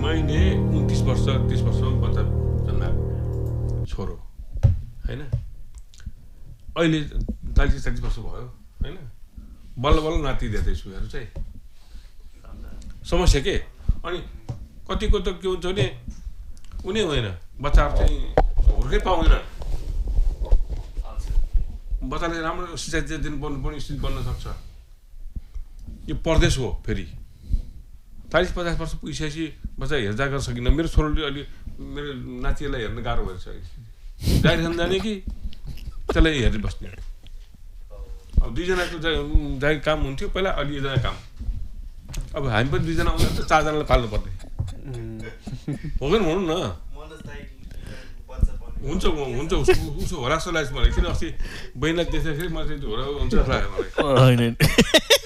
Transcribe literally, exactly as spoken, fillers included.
अहिले उन्तिस वर्ष तीस वर्षमा बच्चा जन्माएको छोरो होइन अहिले चालिस चालिस वर्ष भयो होइन बल्ल बल्ल नाति दिँदैछु हेर्नु चाहिँ समस्या के अनि कतिको त के हुन्छ भने उनी होइन बच्चाहरू चाहिँ हुर्कै पाउँदैन बच्चाले राम्रो शिक्षा दिनु पर्नु पनि स्थिति बन्न सक्छ यो परदेश हो फेरि चालिस पचास वर्ष पुगिसकेपछि बच्चा हेरचाह गर्न सकिन्न मेरो छोरोले अलि मेरो नातिलाई हेर्न गाह्रो भएर सकेपछि गाडी खान जाने कि त्यसलाई हेरेर बस्ने अब दुईजनाको जागिर काम हुन्थ्यो पहिला अलि एकजना काम अब हामी पनि दुईजना आउँदा त चारजनालाई पाल्नु पर्ने हो कि भनौँ न हुन्छ हुन्छ उसो होला जस्तो लाग्छ मलाई किन अस्ति बहिनीलाई देख्दाखेरि मलाई चाहिँ हो हुन्छ लाग्यो मलाई